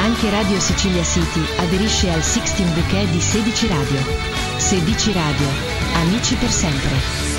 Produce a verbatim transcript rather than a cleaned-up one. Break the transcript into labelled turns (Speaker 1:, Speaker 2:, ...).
Speaker 1: Anche Radio Sicilia City aderisce al Sixteen Bouquet di Sedici Radio. Sedici Radio, amici per sempre.